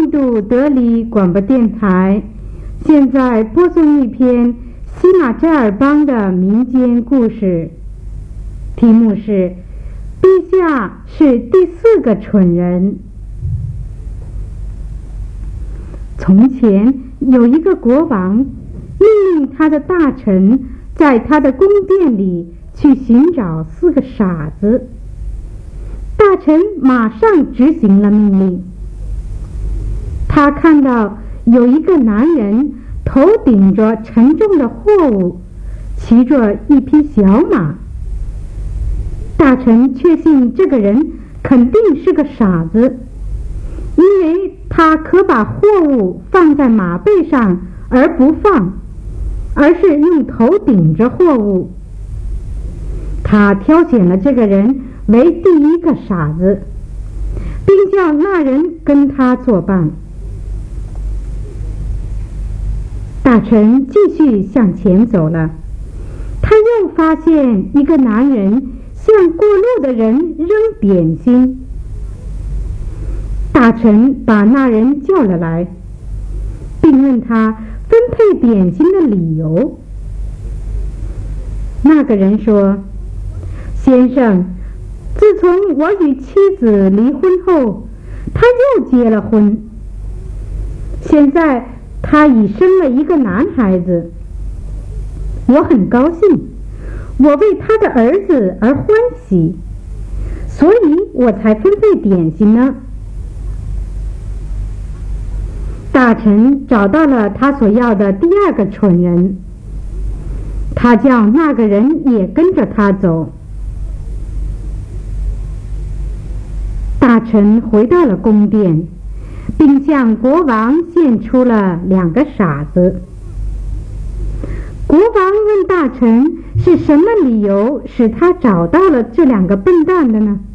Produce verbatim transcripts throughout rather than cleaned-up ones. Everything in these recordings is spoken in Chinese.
印度德里广播电台现在播送一篇西马扎尔邦的民间故事，题目是“陛下是第四个蠢人”。从前有一个国王，命令他的大臣在他的宫殿里去寻找四个傻子。大臣马上执行了命令。他看到有一个男人头顶着沉重的货物，骑着一匹小马。大臣确信这个人肯定是个傻子，因为他可把货物放在马背上而不放，而是用头顶着货物。他挑选了这个人为第一个傻子，并叫那人跟他作伴。大臣继续向前走了，他又发现一个男人向过路的人扔点心。大臣把那人叫了来，并问他分配点心的理由。那个人说：“先生，自从我与妻子离婚后，他又结了婚。现在他已生了一个男孩子，我很高兴，我为他的儿子而欢喜，所以我才分配点心呢。”大臣找到了他所要的第二个蠢人，他叫那个人也跟着他走。大臣回到了宫殿，并向国王献出了两个傻子。国王问大臣是什么理由使他找到了这两个笨蛋的呢？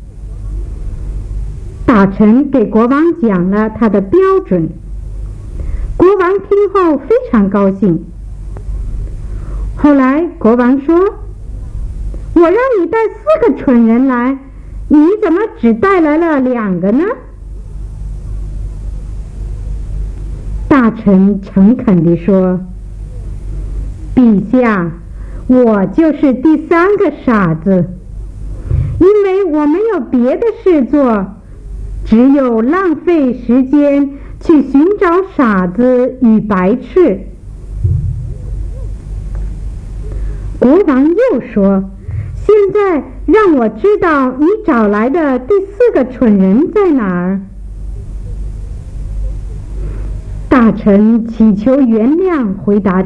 大臣给国王讲了他的标准。国王听后非常高兴。后来国王说：“我让你带四个蠢人来，你怎么只带来了两个呢？”大臣诚恳地说：“陛下，我就是第三个傻子，因为我没有别的事做，只有浪费时间去寻找傻子与白痴。”国王又说：“现在让我知道你找来的第四个蠢人在哪儿。”大臣祈求原谅，回答